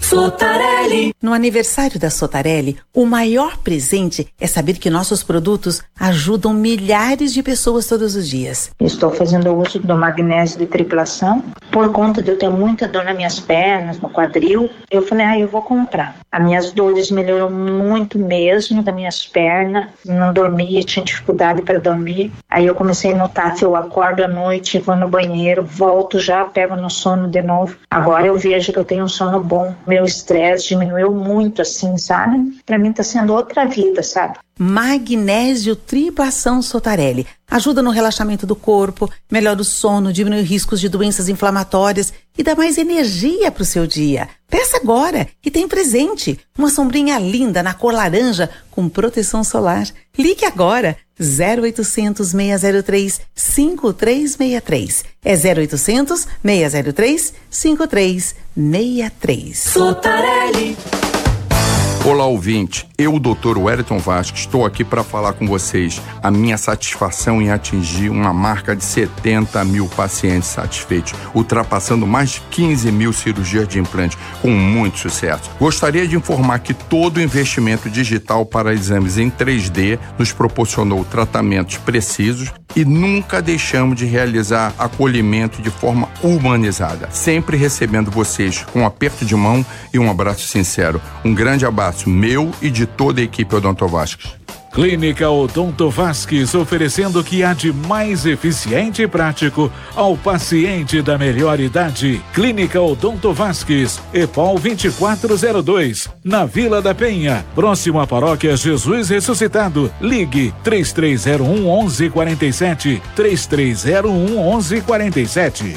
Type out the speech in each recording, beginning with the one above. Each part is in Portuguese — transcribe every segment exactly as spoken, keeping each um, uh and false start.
Sotarelli. No aniversário da Sotarelli, o maior presente é saber que nossos produtos ajudam milhares de pessoas todos os dias. Estou fazendo uso do magnésio de triplação por conta de eu ter muita dor nas minhas pernas, no quadril. Eu falei, ah, eu vou comprar. As minhas dores melhoram muito mesmo das minhas pernas. Não dormia, tinha dificuldade para dormir. Aí eu comecei a notar que eu acordo à noite, vou no banheiro, volto já, pego no sono de novo. Agora eu vejo que eu tenho um sono bom. Meu estresse diminuiu muito, assim, sabe? Pra mim tá sendo outra vida, sabe? Magnésio Triplação Sotarelli ajuda no relaxamento do corpo, melhora o sono, diminui riscos de doenças inflamatórias e dá mais energia pro seu dia. Peça agora e tem presente, uma sombrinha linda na cor laranja com proteção solar. Ligue agora, zero oitocentos, seis zero três, cinco três seis três. É zero oitocentos, seis zero três, cinco três seis três. Sotarelli. Olá, ouvinte. Eu, doutor Wellington Vasques, estou aqui para falar com vocês a minha satisfação em atingir uma marca de setenta mil pacientes satisfeitos, ultrapassando mais de quinze mil cirurgias de implante, com muito sucesso. Gostaria de informar que todo o investimento digital para exames em três D nos proporcionou tratamentos precisos e nunca deixamos de realizar acolhimento de forma humanizada, sempre recebendo vocês com um aperto de mão e um abraço sincero. Um grande abraço meu e de toda a equipe Odonto Vasques. Clínica Odonto Vasques, oferecendo o que há de mais eficiente e prático ao paciente da melhor idade. Clínica Odonto Vasques, EPOL vinte e quatro zero dois, na Vila da Penha, próximo à Paróquia Jesus Ressuscitado. Ligue três três zero um, onze quarenta e sete, três três zero um, onze quarenta e sete.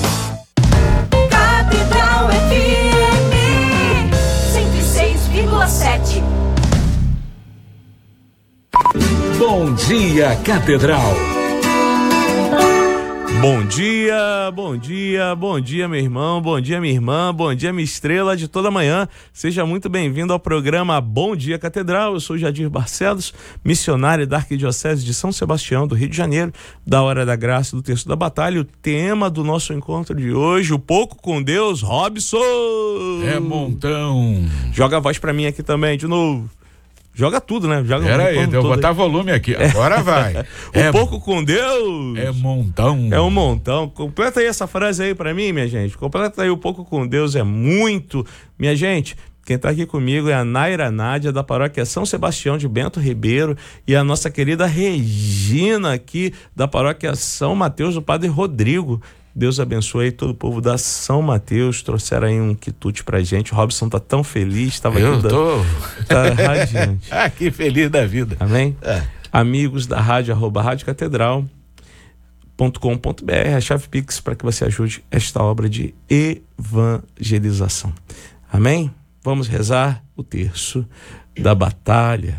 Catedral F M cento e seis vírgula sete. Bom dia, Catedral. Bom dia, bom dia, bom dia, meu irmão, bom dia, minha irmã, bom dia, minha estrela de toda manhã. Seja muito bem-vindo ao programa Bom Dia Catedral. Eu sou Jadir Barcelos, missionário da Arquidiocese de São Sebastião, do Rio de Janeiro, da Hora da Graça do Terço da Batalha. O tema do nosso encontro de hoje, o Pouco com Deus, Robson. É montão. Joga a voz pra mim aqui também, de novo. Joga tudo, né? Joga Pera aí, eu vou botar aí. Volume aqui. Agora vai. O é, pouco com Deus. É montão. É um montão. Completa aí essa frase aí pra mim, minha gente. Completa aí, o pouco com Deus é muito. Minha gente, quem tá aqui comigo é a Naira Nádia, da paróquia São Sebastião de Bento Ribeiro, e a nossa querida Regina aqui, da paróquia São Mateus, do Padre Rodrigo. Deus abençoe aí todo o povo da São Mateus. Trouxeram aí um quitute pra gente. O Robson tá tão feliz. Tava Eu aqui tô. Da, tá radiante. Ah, que feliz da vida. Amém? É. Amigos da rádio, arroba rádio catedral ponto com ponto b r, a chave Pix para que você ajude esta obra de evangelização. Amém? Vamos rezar o terço da batalha.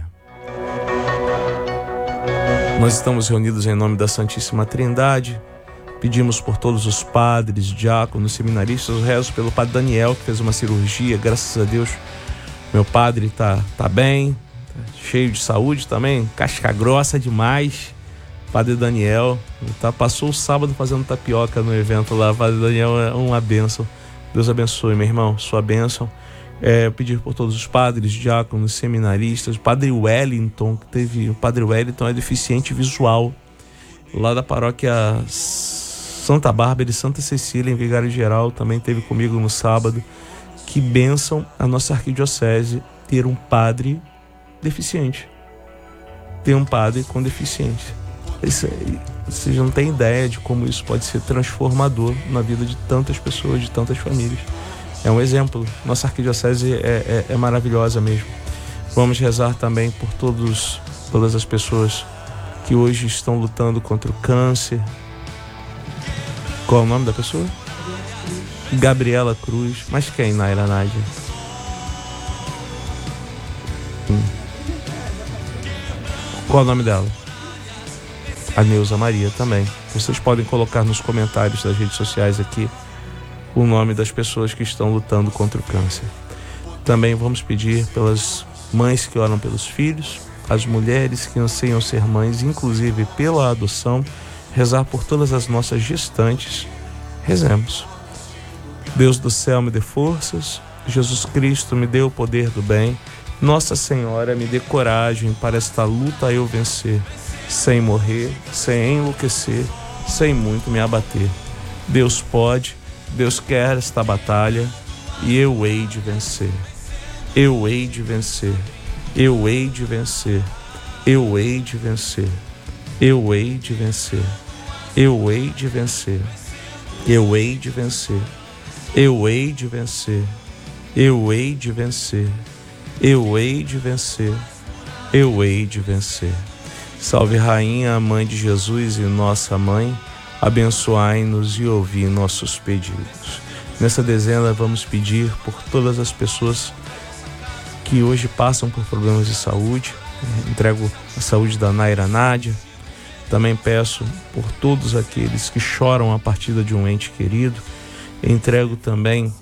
Nós estamos reunidos em nome da Santíssima Trindade. Pedimos por todos os padres, diáconos, seminaristas. Eu rezo pelo padre Daniel, que fez uma cirurgia, graças a Deus. Meu padre tá, tá bem, tá cheio de saúde também, casca grossa demais. Padre Daniel, tá, passou o sábado fazendo tapioca no evento lá. Padre Daniel é uma bênção. Deus abençoe, meu irmão, sua bênção. É, pedir por todos os padres, diáconos, seminaristas. O padre Wellington, que teve, o padre Wellington é deficiente visual, lá da paróquia Santa Bárbara e Santa Cecília, em Vigário Geral, também esteve comigo no sábado. Que bênção a nossa arquidiocese ter um padre deficiente. Ter um padre com deficiência. Isso, vocês não têm ideia de como isso pode ser transformador na vida de tantas pessoas, de tantas famílias. É um exemplo. Nossa arquidiocese é, é, é maravilhosa mesmo. Vamos rezar também por todos, todas as pessoas que hoje estão lutando contra o câncer. Qual é o nome da pessoa? Gabriela Cruz. Mas quem, Naira Nádia? Hum. Qual é o nome dela? A Neuza Maria também. Vocês podem colocar nos comentários das redes sociais aqui o nome das pessoas que estão lutando contra o câncer. Também vamos pedir pelas mães que oram pelos filhos, as mulheres que anseiam ser mães, inclusive pela adoção, rezar por todas as nossas gestantes. Rezemos. Deus do céu, me dê forças Jesus Cristo, me dê o poder do bem. Nossa Senhora, me dê coragem para esta luta eu vencer, sem morrer, sem enlouquecer, sem muito me abater. Deus pode, Deus quer esta batalha e eu hei de vencer. Eu hei de vencer. Eu hei de vencer. Eu hei de vencer. Eu hei de vencer. Eu hei de vencer. Eu hei de vencer. Eu hei de vencer. Eu hei de vencer. Eu hei de vencer. Eu hei de vencer. Salve Rainha, Mãe de Jesus e Nossa Mãe, abençoai-nos e ouvi nossos pedidos. Nessa dezena vamos pedir por todas as pessoas que hoje passam por problemas de saúde. Entrego a saúde da Naira Nádia. Também peço por todos aqueles que choram a partida de um ente querido. Entrego também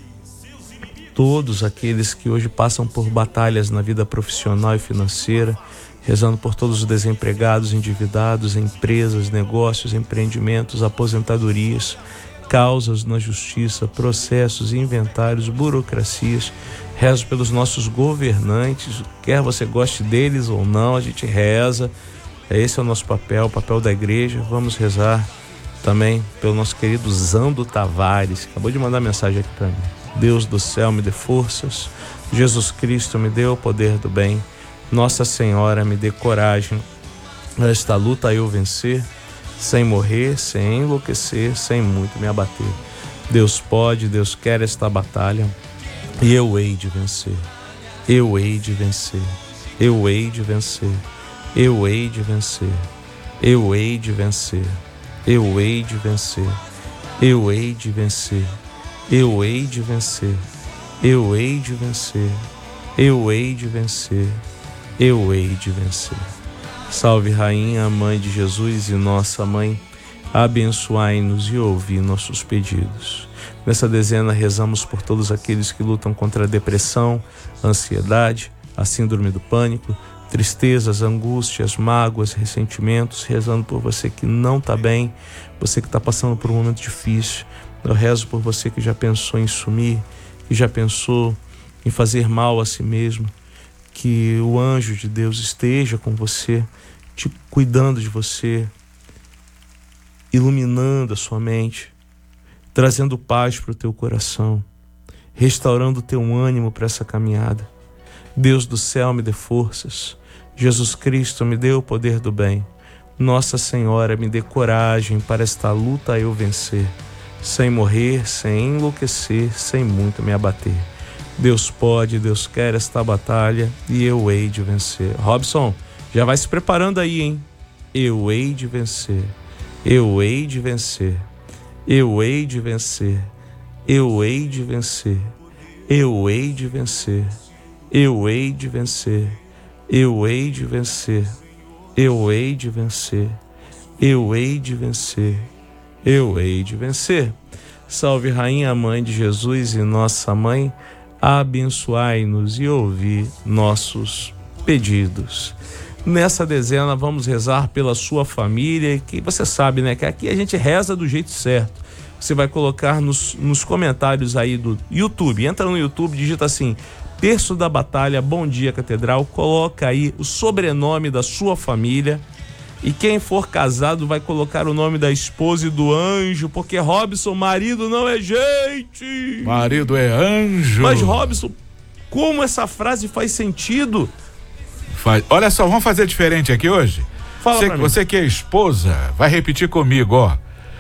todos aqueles que hoje passam por batalhas na vida profissional e financeira, rezando por todos os desempregados, endividados, empresas, negócios, empreendimentos, aposentadorias, causas na justiça, processos, inventários, burocracias. Rezo pelos nossos governantes, quer você goste deles ou não, a gente reza. Esse é o nosso papel, o papel da igreja. Vamos rezar também pelo nosso querido Zando Tavares, que acabou de mandar mensagem aqui para mim. Deus do céu, me dê forças. Jesus Cristo, me dê o poder do bem. Nossa Senhora, me dê coragem nesta luta eu vencer, sem morrer, sem enlouquecer, sem muito me abater. Deus pode, Deus quer esta batalha e eu hei de vencer. Eu hei de vencer. Eu hei de vencer. Eu hei de vencer. Eu hei de vencer. Eu hei de vencer. Eu hei de vencer. Eu hei de vencer. Eu hei de vencer. Eu hei de vencer. Eu hei de vencer. Salve Rainha, Mãe de Jesus e Nossa Mãe, abençoai-nos e ouvi nossos pedidos. Nessa dezena rezamos por todos aqueles que lutam contra a depressão, a ansiedade, a síndrome do pânico, tristezas, angústias, mágoas, ressentimentos, rezando por você que não está bem, você que está passando por um momento difícil. Eu rezo por você que já pensou em sumir, que já pensou em fazer mal a si mesmo, que o anjo de Deus esteja com você, te cuidando de você, iluminando a sua mente, trazendo paz para o teu coração, restaurando o teu ânimo para essa caminhada. Deus do céu, me dê forças. Jesus Cristo, me dê o poder do bem. Nossa Senhora, me dê coragem para esta luta eu vencer, sem morrer, sem enlouquecer, sem muito me abater. Deus pode, Deus quer esta batalha e eu hei de vencer. Robson, já vai se preparando aí, hein? Eu hei de vencer. Eu hei de vencer. Eu hei de vencer. Eu hei de vencer. Eu hei de vencer. Eu hei de vencer. Eu hei de vencer. Eu hei de vencer. Eu hei de vencer. Eu hei de vencer. Salve Rainha, Mãe de Jesus e Nossa Mãe, abençoai-nos e ouvi nossos pedidos. Nessa dezena vamos rezar pela sua família, que você sabe, né, que aqui a gente reza do jeito certo. Você vai colocar nos, nos comentários aí do YouTube, entra no YouTube, digita assim, Terço da Batalha, Bom Dia Catedral, coloca aí o sobrenome da sua família. E quem for casado vai colocar o nome da esposa e do anjo, porque Robson, marido não é gente. Marido é anjo. Mas Robson, como essa frase faz sentido? Faz... Olha só, vamos fazer diferente aqui hoje? Fala você, pra mim. Você que é esposa, vai repetir comigo, ó.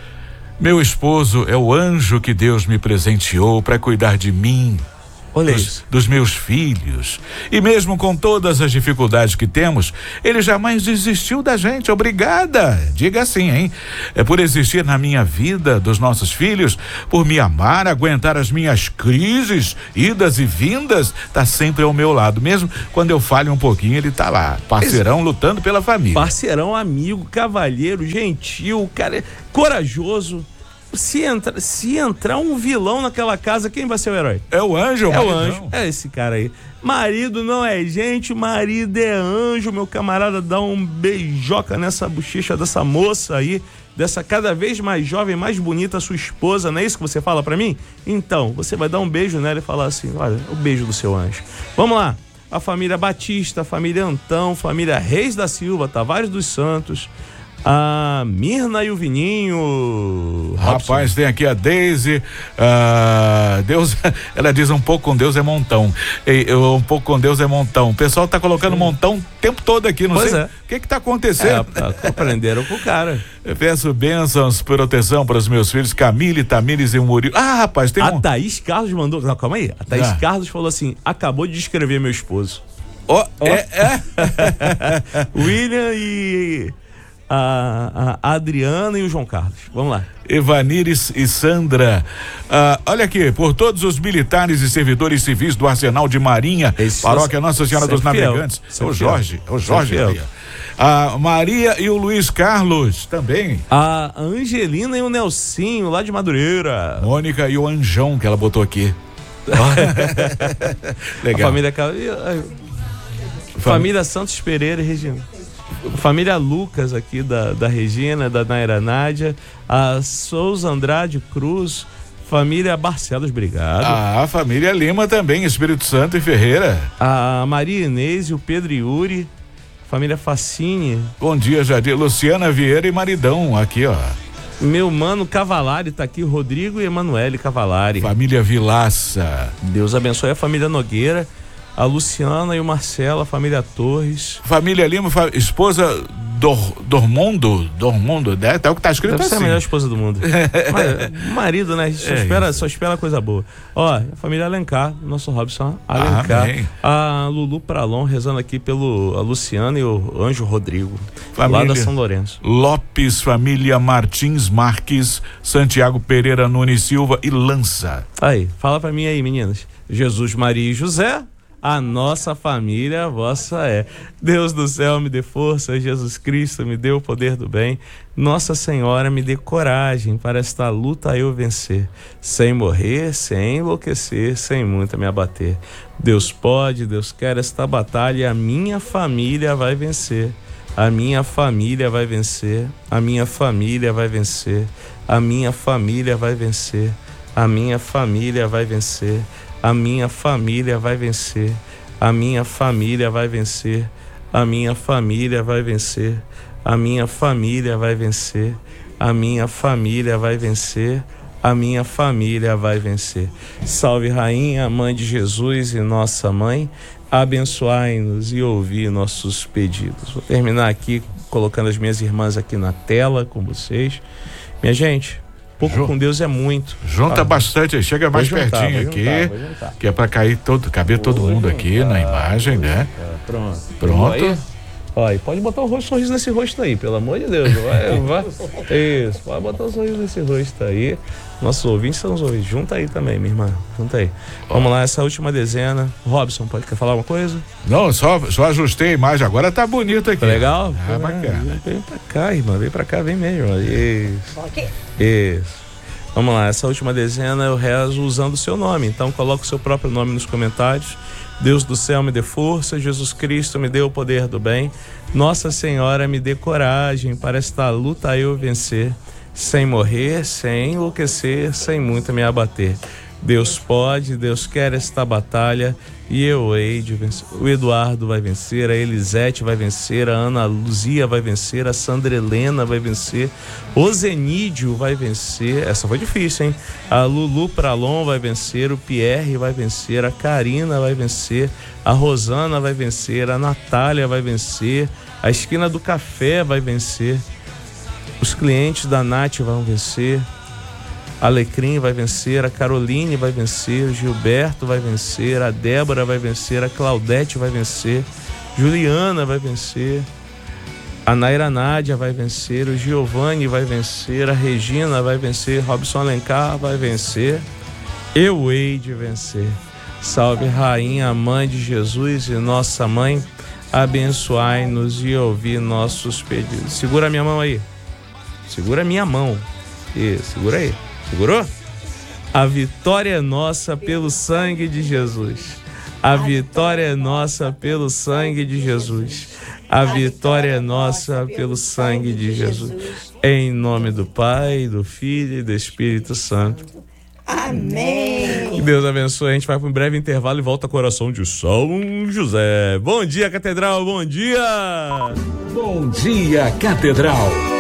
Meu esposo é o anjo que Deus me presenteou para cuidar de mim, Olha dos, isso. dos meus filhos. E mesmo com todas as dificuldades que temos, ele jamais desistiu da gente. Obrigada. Diga assim, hein? É por existir na minha vida, dos nossos filhos, por me amar, aguentar as minhas crises, idas e vindas, tá sempre ao meu lado. Mesmo quando eu falho um pouquinho, ele tá lá, parceirão, lutando pela família. Parceirão, amigo, cavalheiro, gentil, cara, corajoso. Se, entra, se entrar um vilão naquela casa, quem vai ser o herói? É o anjo, É o maridão. anjo, é esse cara aí. Marido não é gente, marido é anjo. Meu camarada, dá um beijoca nessa bochecha dessa moça aí. dessa cada vez mais jovem, mais bonita sua esposa, não é isso que você fala pra mim? Então, você vai dar um beijo nela e falar assim, olha, o beijo do seu anjo. Vamos lá, a família Batista, a família Antão, família Reis da Silva, Tavares dos Santos, a Mirna e o Vininho. Rapaz, tem aqui a Deise. Uh, Deus, ela diz um pouco com Deus é montão. E, eu, um pouco com Deus é montão. O pessoal tá colocando Sim. montão o tempo todo aqui, não pois sei é. o que que tá acontecendo. É, aprenderam com o cara. Eu peço bênçãos, proteção para os meus filhos, Camille, Tamires e o Murilo. Ah, rapaz, tem a um... A Thaís Carlos mandou, não, calma aí. A Thaís ah. Carlos falou assim, acabou de descrever meu esposo. Ó, oh, oh. é, é. William e... A, a Adriana e o João Carlos. Vamos lá. Evanires e Sandra. Ah, olha aqui, por todos os militares e servidores civis do Arsenal de Marinha, Esse Paróquia Nossa Senhora dos fiel. Navegantes. É o fiel. Jorge, é o Jorge. Fiel. Aí, a Maria e o Luiz Carlos também. A Angelina e o Nelsinho, lá de Madureira. Mônica e o Anjão, que ela botou aqui. Legal. A família, a família Santos Pereira e Regina. Família Lucas aqui da, da Regina, da Naira Nádia, a Souza Andrade Cruz, família Barcelos, obrigado. Ah, a família Lima também, Espírito Santo e Ferreira. A Maria Inês e o Pedro Yuri, família Facine. Bom dia, Jadir. Luciana Vieira e maridão, aqui, ó. Meu mano Cavalari tá aqui, Rodrigo e Emanuele Cavalari. Família Vilaça. Deus abençoe a família Nogueira, a Luciana e o Marcelo, a família Torres. Família Lima, fa- esposa Dor, Dormundo, Dormundo, né? É o que tá escrito Deve assim. ser a melhor esposa do mundo. Mas, marido, né? Só, É espera, só espera coisa boa. Ó, a família Alencar, nosso Robson Alencar. Amém. A Lulu Pralon rezando aqui pelo a Luciana e o Anjo Rodrigo. Família Lá da São Lourenço. Lopes, família Martins Marques, Santiago Pereira Nunes Silva e Lança. Aí, fala pra mim aí, meninas. Jesus, Maria e José. A nossa família, a vossa é. Deus do céu me dê força, Jesus Cristo me dê o poder do bem. Nossa Senhora me dê coragem para esta luta eu vencer, sem morrer, sem enlouquecer, sem muito me abater. Deus pode, Deus quer esta batalha e a minha família vai vencer. A minha família vai vencer, a minha família vai vencer, a minha família vai vencer, a minha família vai vencer. A minha família vai vencer, a minha família vai vencer, a minha família vai vencer, a minha família vai vencer, a minha família vai vencer, a minha família vai vencer. Salve Rainha, Mãe de Jesus e Nossa Mãe, abençoai-nos e ouvi nossos pedidos. Vou terminar aqui colocando as minhas irmãs aqui na tela com vocês. Minha gente, pouco Jun... com Deus é muito. Junta ah, bastante, chega mais juntar, pertinho juntar, aqui, que é pra cair todo, caber todo mundo juntar, aqui na imagem, né? Pronto. Pronto. Olha, pode botar um rosto, sorriso nesse rosto aí, pelo amor de Deus. Vai, vai. Isso, pode botar um sorriso nesse rosto aí. Nossos ouvintes são os ouvintes. Junta aí também, minha irmã. Junta aí. Vamos lá, essa última dezena. Robson, pode quer falar uma coisa? Não, só, só ajustei a imagem, agora tá bonito aqui. Tá legal? Ah, ah, bacana. Vem pra cá, irmã, vem pra cá, vem mesmo. Isso. Isso. Vamos lá, essa última dezena eu rezo usando o seu nome. Então coloca o seu próprio nome nos comentários. Deus do céu me dê força, Jesus Cristo me dê o poder do bem. Nossa Senhora me dê coragem para esta luta eu vencer, sem morrer, sem enlouquecer, sem muito me abater. Deus pode, Deus quer esta batalha e eu hei de vencer. O Eduardo vai vencer, a Elisete vai vencer, a Ana Luzia vai vencer, a Sandra Helena vai vencer, o Zenídio vai vencer, essa foi difícil, hein? A Lulu Pralon vai vencer, o Pierre vai vencer, a Karina vai vencer, a Rosana vai vencer, a Natália vai vencer, a Esquina do Café vai vencer, os clientes da Nath vão vencer, a Alecrim vai vencer, a Caroline vai vencer, o Gilberto vai vencer, a Débora vai vencer, a Claudete vai vencer, Juliana vai vencer, a Naira Nádia vai vencer, o Giovanni vai vencer, a Regina vai vencer, Robson Alencar vai vencer, eu hei de vencer. Salve Rainha, Mãe de Jesus e Nossa Mãe, abençoai-nos e ouvi nossos pedidos. Segura a minha mão aí, segura a minha mão, isso, segura aí. Segurou? A vitória é nossa pelo sangue de Jesus. A vitória é nossa pelo sangue de Jesus. A vitória é nossa pelo sangue de Jesus. Em nome do Pai, do Filho e do Espírito Santo. Amém. Que Deus abençoe. A gente vai para um breve intervalo e volta ao coração de São José. Bom dia, Catedral. Bom dia. Bom dia, Catedral.